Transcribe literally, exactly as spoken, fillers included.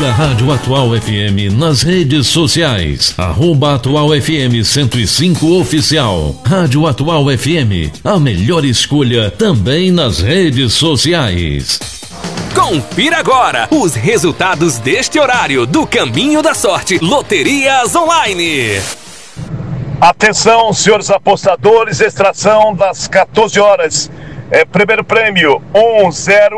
Siga a Rádio Atual F M nas redes sociais. Arroba Atual F M cento e cinco Oficial. Rádio Atual F M, a melhor escolha também nas redes sociais. Confira agora os resultados deste horário do Caminho da Sorte Loterias Online. Atenção, senhores apostadores, extração das quatorze horas. É, primeiro prêmio, um zero